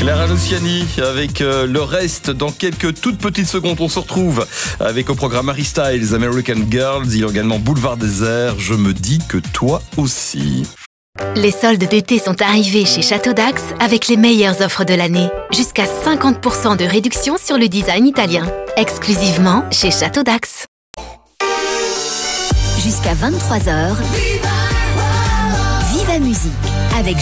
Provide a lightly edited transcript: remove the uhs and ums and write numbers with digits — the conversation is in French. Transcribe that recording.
Lara Luciani avec le reste dans quelques toutes petites secondes. On se retrouve avec au programme Harry Styles, American Girls. Il y a également Boulevard Désert. Je me dis que toi aussi. Les soldes d'été sont arrivés chez Château d'Axe avec les meilleures offres de l'année. Jusqu'à 50% de réduction sur le design italien. Exclusivement chez Château d'Axe. Jusqu'à 23h, Viva Musique avec